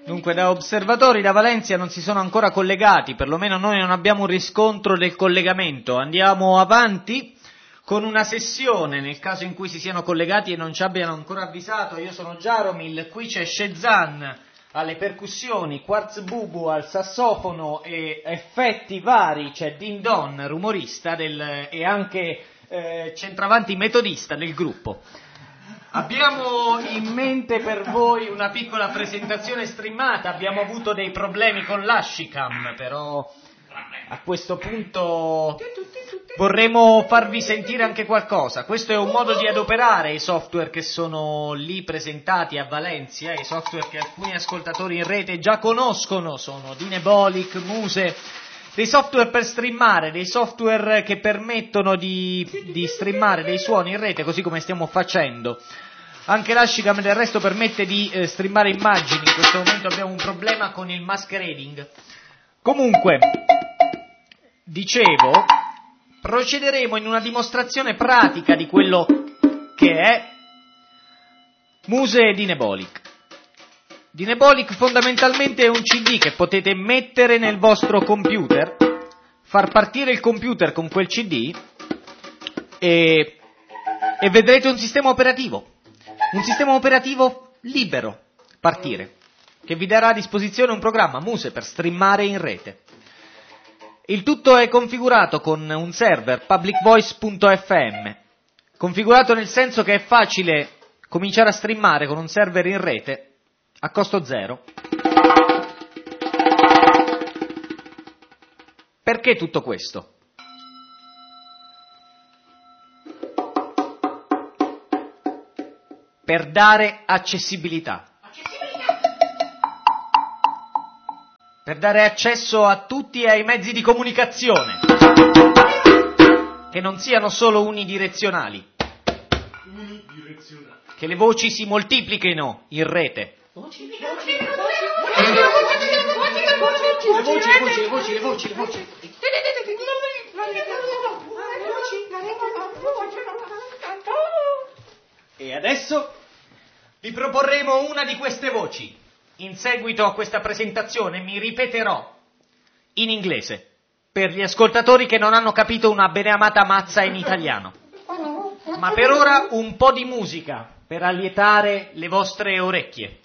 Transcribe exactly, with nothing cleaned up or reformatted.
Dunque, da osservatori da Valencia non si sono ancora collegati, perlomeno noi non abbiamo un riscontro del collegamento. Andiamo avanti con una sessione, nel caso in cui si siano collegati e non ci abbiano ancora avvisato. Io sono Jaromil, qui c'è Shezan alle percussioni, Quartz Bubu al sassofono e effetti vari, c'è Din Don, rumorista del, e anche eh, centravanti metodista del gruppo. Abbiamo in mente per voi una piccola presentazione streamata, abbiamo avuto dei problemi con l'Ashicam, però a questo punto vorremmo farvi sentire anche qualcosa. Questo è un modo di adoperare i software che sono lì presentati a Valencia, i software che alcuni ascoltatori in rete già conoscono, sono Dinebolic, Muse, dei software per streamare, dei software che permettono di, di streamare dei suoni in rete, così come stiamo facendo. Anche l'Ashicam del resto permette di eh, streamare immagini, in questo momento abbiamo un problema con il masquerading. Comunque, dicevo, procederemo in una dimostrazione pratica di quello che è Muse e Dinebolic. Dinebolic fondamentalmente è un C D che potete mettere nel vostro computer, far partire il computer con quel C D e, e vedrete un sistema operativo, un sistema operativo libero, partire, che vi darà a disposizione un programma Muse per streamare in rete. Il tutto è configurato con un server publicvoice punto effe emme, configurato nel senso che è facile cominciare a streamare con un server in rete a costo zero. Perché tutto questo? Per dare accessibilità. Per dare accesso a tutti e ai mezzi di comunicazione, che non siano solo unidirezionali, unidirezionali. Che le voci si moltiplichino in rete. Voci, le voci, le voci, le voci, le voci, le voci, le voci. E adesso vi proporremo una di queste voci. In seguito a questa presentazione mi ripeterò in inglese per gli ascoltatori che non hanno capito una beneamata mazza in italiano. Ma per ora un po' di musica per allietare le vostre orecchie.